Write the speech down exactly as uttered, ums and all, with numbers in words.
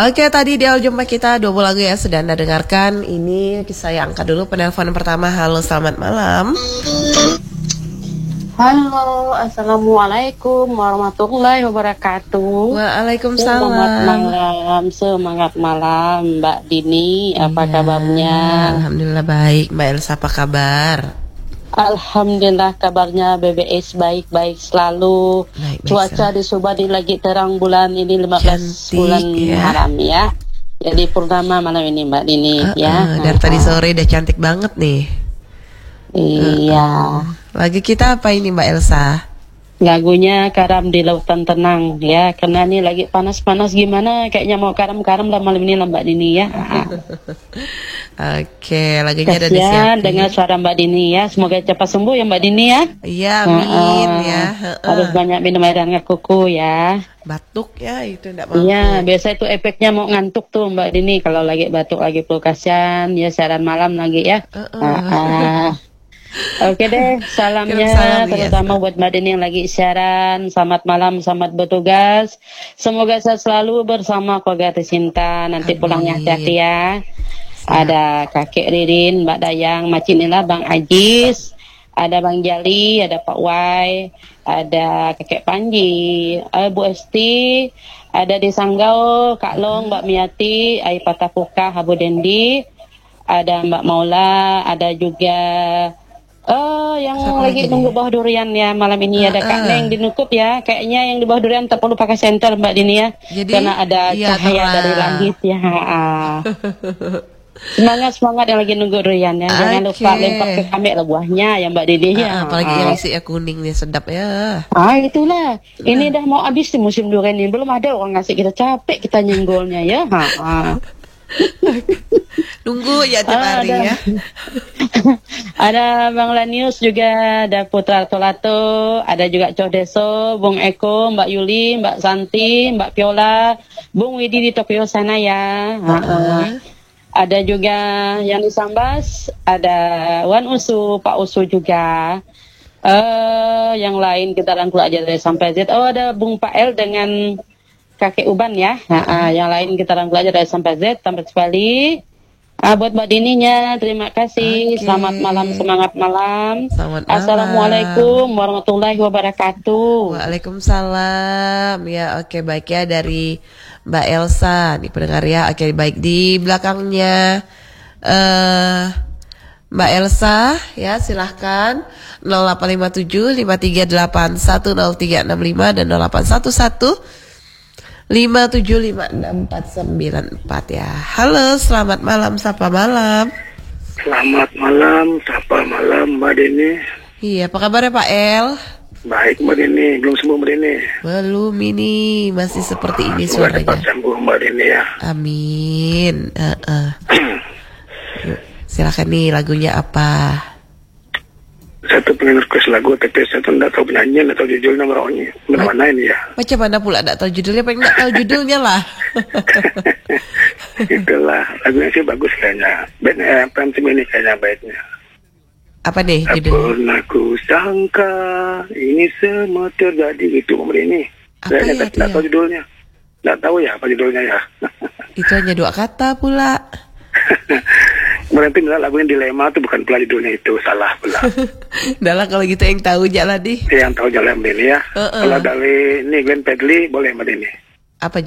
Oke, tadi di awal jumpa kita dua buah lagu ya sudah Anda dengarkan. Ini saya angkat dulu penelpon pertama. Halo, selamat malam. Halo, assalamualaikum warahmatullahi wabarakatuh. Waalaikumsalam. Semangat malam, semangat malam, Mbak Dini. Apa Iya, kabarnya? Alhamdulillah baik. Mbak Elsa apa kabar? Alhamdulillah kabarnya B B S baik-baik selalu. Baik, baik, Cuaca selalu. di Subadi lagi terang bulan ini lima belas Cantik, bulan ya. malam ya. Jadi purnama malam ini Mbak Dini Uh-uh, ya. dari tadi sore udah cantik banget nih. Iya. Lagi kita apa ini Mbak Elsa? Lagunya Karam di Lautan Tenang ya, karena ini lagi panas-panas gimana, kayaknya mau karam-karam lah malam ini lah Mbak Dini ya. Oke, lagunya ada Kasihan disiapin. dengan suara Mbak Dini ya, semoga cepat sembuh ya Mbak Dini ya. Iya, amin Uh-uh. ya. Harus Uh-uh. banyak minum air hangat kuku ya. Batuk ya itu enggak mampu. Iya, biasa itu efeknya mau ngantuk tuh Mbak Dini kalau lagi batuk, lagi flu. Kasihan ya, siaran malam lagi ya. Uh-uh. Uh-uh. Oke deh, salamnya Salam, ya. terutama buat Mbak Dini yang lagi siaran. Selamat malam, selamat bertugas. Semoga sehat selalu bersama keluarga tercinta. Nanti Amin. pulangnya hati-hati ya. Ada kakek Ririn, Mbak Dayang, Macin Nila, Bang Ajis, ada Bang Jali, ada Pak Wai, ada kakek Panji, ada Bu Esti, ada di Sanggau, Kak Long, Mbak Miati, Ai Patapuka, Habu Dendi, ada Mbak Maula, ada juga Oh, yang Siapa lagi lagi nunggu nih? bawah durian ya malam ini ada Kak Uh-uh. Neng di Nukup ya. Kayaknya yang di bawah durian tak perlu pakai senter Mbak Dini ya. Jadi, Karena ada iya, cahaya terang. dari langit ya. Ah. Semangat semangat yang lagi nunggu durian ya. Jangan Oke. lupa lempar ke kami lah buahnya ya Mbak Dini ya. Ah, apalagi Ah. yang isinya kuning nih sedap ya. Ah itulah. Ini dah mau habis nih musim durian ini. Belum ada orang ngasih kita, capek kita nyenggolnya ya. Ha, ah. Nunggu ya tiap Ah, hari ada. ya. Ada Bang Lanius juga, ada Putra Tolato, ada juga Codeso, Bung Eko, Mbak Yuli, Mbak Santi, Mbak Piola, Bung Widi di Tokyo sana ya. Uh-uh. Ada juga yang di Sambas, ada Wan Usu, Pak Usu juga. Eh, yang lain kita rangkul aja dari sampai Z. Oh, ada Bung Pael dengan Kakek Uban ya. Nah, ah, yang lain kita rangkul aja dari sampai Z, sampai sekali. Ah, buat Mbak Dininya, terima kasih. Oke. Selamat malam, semangat malam. Selamat malam. Assalamualaikum warahmatullahi wabarakatuh. Waalaikumsalam. Ya, oke baik ya dari Mbak Elsa nih pendengar ya. Oke, baik di belakangnya eh Mbak Elsa ya, silahkan nol delapan lima tujuh lima tiga delapan satu nol tiga enam lima dan nol delapan satu satu lima tujuh lima enam empat sembilan empat ya. Halo, selamat malam, sapa malam. Selamat malam, sapa malam Mbak Dini. Iya, apa kabarnya Pak El? Baik Mbak Dini, belum sembuh Mbak Dini. Belum ini, masih seperti ini Semoga cepat suaranya. sembuh Mbak Dini ya. Amin. Uh-uh. Yuk, silakan nih lagunya apa? Saya tuh pengen request lagu, tapi saya tuh nggak tahu penyanyian atau judulnya orangnya. Mana ini ya? Macam mana pula tak tahu judulnya? Pengen tak tahu judulnya lah. Itulah, lagunya sih bagus kayaknya. Band eh, Phantom ini kayaknya baiknya. Apa nih Tak judulnya? pernah ku sangka ini semua terjadi gitu Mbak Dini. Apa Saya ya nggak itu nggak ya? tahu judulnya. Nggak tahu ya apa judulnya ya. Itu hanya dua kata pula. Berarti bilang lagunya Dilema tuh bukan pula judulnya itu, salah pula. Dah lah kalau gitu yang tahu aja lah di. Yang tahu jalan Mbak Dini ya. Uh-uh. Kalau dari ini Glenn Fredly boleh Mbak Dini.